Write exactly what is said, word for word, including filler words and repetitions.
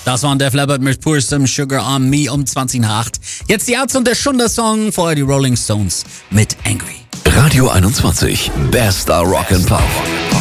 Das war Def Leppard mit Pour Some Sugar on Me um zwanzig nach acht. Jetzt die Ärzte und der Schunder-Song, vorher die Rolling Stones mit Angry. Radio einundzwanzig, bester Rock and Pop.